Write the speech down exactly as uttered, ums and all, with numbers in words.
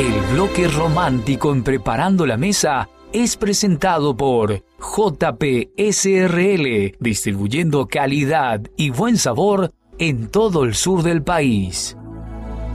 El bloque romántico en Preparando la Mesa es presentado por J P S R L, distribuyendo calidad y buen sabor en todo el sur del país.